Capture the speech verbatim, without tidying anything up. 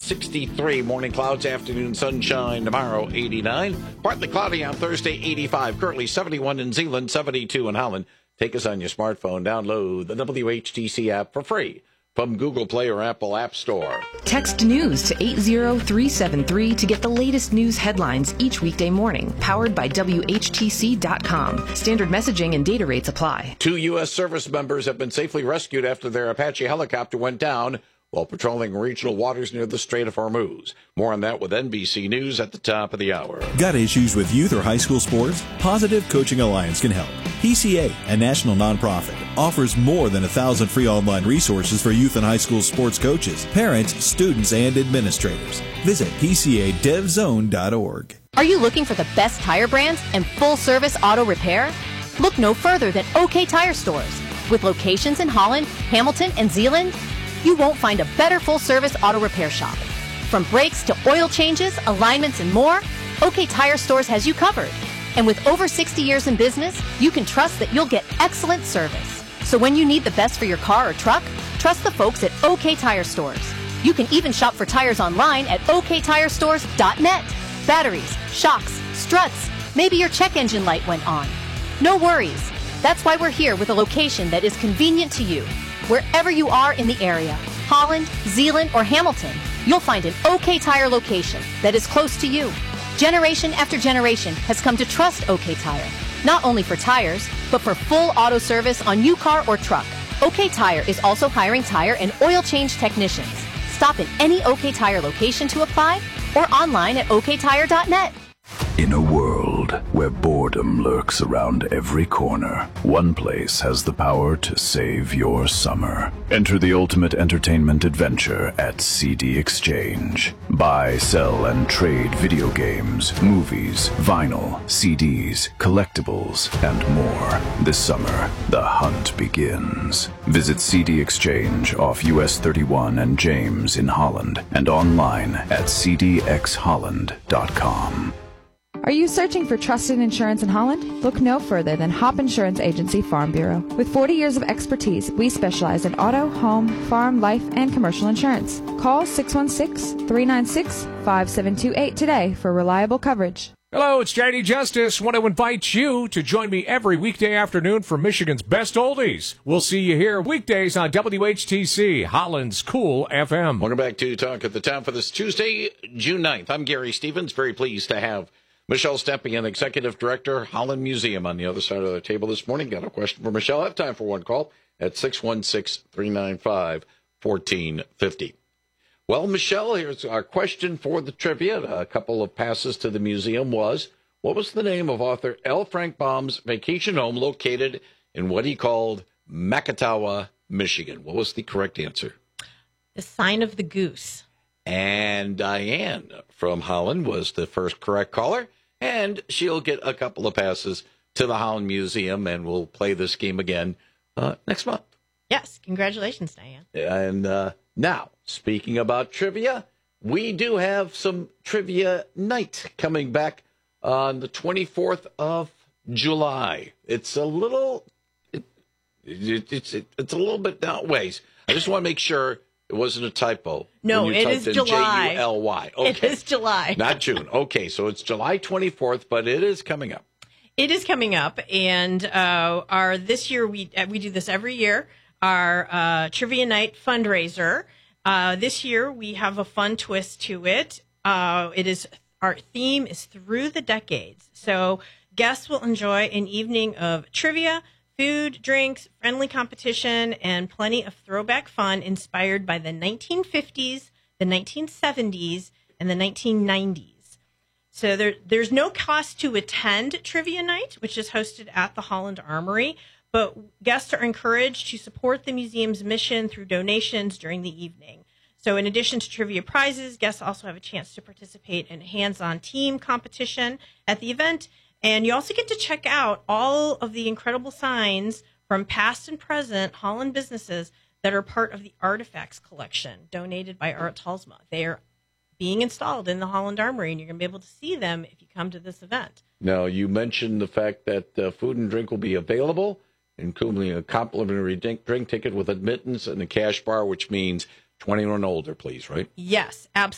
sixty-three. Morning clouds, afternoon sunshine. Tomorrow, eighty-nine. Partly cloudy on Thursday, eighty-five. Currently seventy-one in Zeeland, seventy-two in Holland. Take us on your smartphone. Download the W H T C app for free from Google Play or Apple App Store. Text news to eight zero three seven three to get the latest news headlines each weekday morning. Powered by W H T C dot com. Standard messaging and data rates apply. Two U S service members have been safely rescued after their Apache helicopter went down while patrolling regional waters near the Strait of Hormuz. More on that with N B C News at the top of the hour. Got issues with youth or high school sports? Positive Coaching Alliance can help. P C A, a national nonprofit, offers more than a thousand free online resources for youth and high school sports coaches, parents, students, and administrators. Visit P C A dev zone dot org. Are you looking for the best tire brands and full-service auto repair? Look no further than OK Tire Stores. With locations in Holland, Hamilton, and Zeeland, you won't find a better full-service auto repair shop. From brakes to oil changes, alignments, and more, OK Tire Stores has you covered. And with over sixty years in business, you can trust that you'll get excellent service. So when you need the best for your car or truck, trust the folks at OK Tire Stores. You can even shop for tires online at O K tire stores dot net. Batteries, shocks, struts, maybe your check engine light went on. No worries. That's why we're here with a location that is convenient to you. Wherever you are in the area, Holland, Zeeland, or Hamilton, you'll find an OK Tire location that is close to you. Generation after generation has come to trust OK Tire, not only for tires, but for full auto service on your car or truck. OK Tire is also hiring tire and oil change technicians. Stop in any OK Tire location to apply or online at O K tire dot net. In a world where boredom lurks around every corner, one place has the power to save your summer. Enter the ultimate entertainment adventure at C D Exchange. Buy, sell, and trade video games, movies, vinyl, C Ds, collectibles, and more. This summer, the hunt begins. Visit C D Exchange off U S thirty-one and James in Holland and online at C D X holland dot com. Are you searching for trusted insurance in Holland? Look no further than Hop Insurance Agency Farm Bureau. With forty years of expertise, we specialize in auto, home, farm, life, and commercial insurance. Call six one six, three nine six, five seven two eight today for reliable coverage. Hello, it's J D Justice. Want to invite you to join me every weekday afternoon for Michigan's Best Oldies. We'll see you here weekdays on W H T C, Holland's Cool F M. Welcome back to Talk at the Town for this Tuesday, June ninth. I'm Gary Stevens. Very pleased to have Michelle Stepien, Executive Director, Holland Museum, on the other side of the table this morning. Got a question for Michelle. I have time for one call at six one six, three nine five, one four five zero. Well, Michelle, here's our question for the trivia. A couple of passes to the museum was, what was the name of author L. Frank Baum's vacation home located in what he called Macatawa, Michigan? What was the correct answer? The Sign of the Goose. And Diane from Holland was the first correct caller. And she'll get a couple of passes to the Holland Museum, and we'll play this game again uh, next month. Yes, congratulations, Diane. And uh, now, speaking about trivia, we do have some trivia night coming back on the twenty-fourth of July. It's a little, it, it, it's it, it's a little bit down ways. I just want to make sure it wasn't a typo. No, it is July. J U L Y. Okay. It is July. Not June. Okay, so it's July twenty-fourth, but it is coming up. It is coming up, and uh, our this year, we we do this every year, our uh, Trivia Night fundraiser. Uh, this year, we have a fun twist to it. Uh, it is our theme is Through the Decades. So guests will enjoy an evening of trivia, food, drinks, friendly competition, and plenty of throwback fun inspired by the nineteen fifties, the nineteen seventies, and the nineteen nineties. So there, there's no cost to attend Trivia Night, which is hosted at the Holland Armory, but guests are encouraged to support the museum's mission through donations during the evening. So in addition to trivia prizes, guests also have a chance to participate in a hands-on team competition at the event. And you also get to check out all of the incredible signs from past and present Holland businesses that are part of the Artifacts collection donated by Art Talsma. They are being installed in the Holland Armory, and you're going to be able to see them if you come to this event. Now, you mentioned the fact that uh, food and drink will be available, including a complimentary drink, drink ticket with admittance and a cash bar, which means twenty-one and older, please, right? Yes, absolutely.